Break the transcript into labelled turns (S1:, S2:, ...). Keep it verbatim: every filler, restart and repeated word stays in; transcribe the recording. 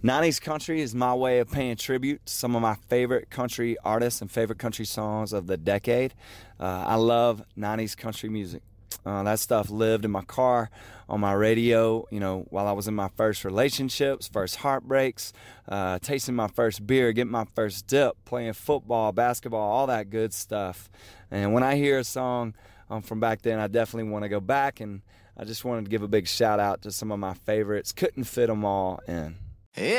S1: nineties country is my way of paying tribute to some of my favorite country artists and favorite country songs of the decade. Uh, I love nineties country music. Uh, that stuff lived in my car, on my radio, you know, while I was in my first relationships, first heartbreaks, uh, tasting my first beer, getting my first dip, playing football, basketball, all that good stuff. And when I hear a song um, from back then, I definitely want to go back, and I just wanted to give a big shout out to some of my favorites. Couldn't fit them all in.